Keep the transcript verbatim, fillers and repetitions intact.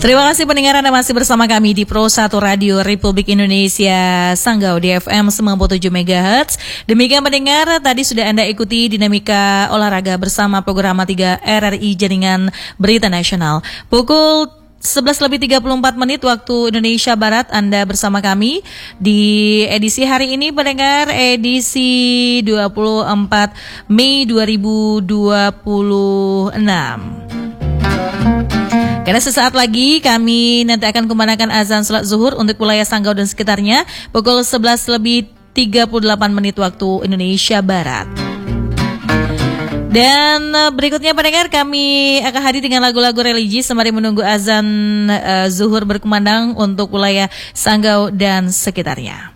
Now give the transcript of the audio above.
Terima kasih pendengar, Anda masih bersama kami di Pro satu Radio Republik Indonesia Sanggau di F M sembilan puluh tujuh megahertz. Demikian pendengar, tadi sudah Anda ikuti dinamika olahraga bersama program tiga R R I Jaringan Berita Nasional. Pukul sebelas lebih tiga puluh empat menit waktu Indonesia Barat, Anda bersama kami di edisi hari ini pendengar, edisi dua puluh empat Mei dua ribu dua puluh enam. Karena sesaat lagi kami nanti akan kumandangkan azan salat zuhur untuk wilayah Sanggau dan sekitarnya pukul sebelas lebih tiga puluh delapan menit waktu Indonesia Barat. Dan berikutnya pendengar, kami akan hadir dengan lagu-lagu religi sembari menunggu azan uh, zuhur berkumandang untuk wilayah Sanggau dan sekitarnya.